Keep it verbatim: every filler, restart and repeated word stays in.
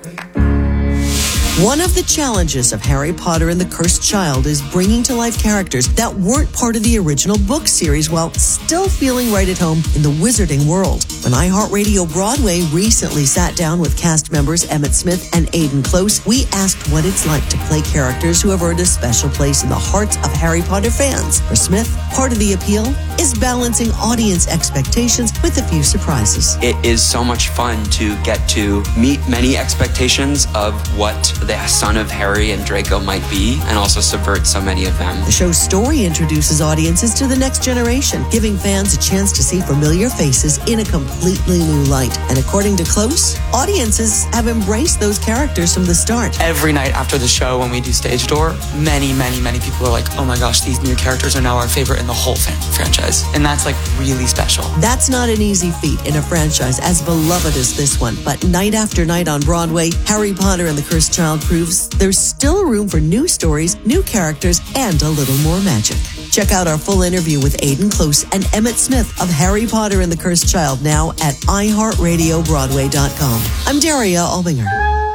One of the challenges of Harry Potter and the Cursed Child is bringing to life characters that weren't part of the original book series while still feeling right at home in the wizarding world. When iHeartRadio Broadway recently sat down with cast members Emmett Smith and Aidan Close, we asked what it's like to play characters who have earned a special place in the hearts of Harry Potter fans. For Smith, part of the appeal is balancing audience expectations with a few surprises. It is so much fun to get to meet many expectations of what the son of Harry and Draco might be, and also subvert so many of them. The show's story introduces audiences to the next generation, giving fans a chance to see familiar faces in a completely new light. And according to Close, audiences have embraced those characters from the start. Every night after the show, when we do stage door, many, many, many people are like, oh my gosh, these new characters are now our favorite in the whole fan- franchise. And that's like really special. That's not an easy feat in a franchise as beloved as this one, but night after night on Broadway, Harry Potter and the Cursed Child proves there's still room for new stories, new characters, and a little more magic. Check out our full interview with Aidan Close and Emmett Smith of Harry Potter and the Cursed Child now at i heart radio broadway dot com. I'm Daria Albinger.